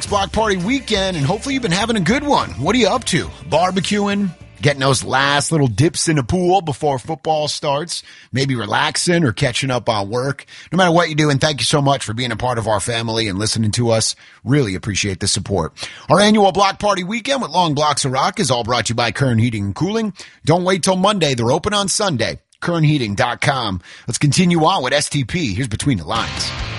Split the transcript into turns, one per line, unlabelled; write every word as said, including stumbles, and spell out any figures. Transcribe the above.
Block Party weekend, and hopefully you've been having a good one. What are you up to? Barbecuing? Getting those last little dips in the pool before football starts? Maybe relaxing or catching up on work? No matter what you're doing, thank you so much for being a part of our family and listening to us. Really appreciate the support. Our annual Block Party weekend with Long Blocks of Rock is all brought to you by Kern Heating and Cooling. Don't wait till Monday. They're open on Sunday. Kern Heating dot com. Let's continue on with S T P. Here's Between the Lines.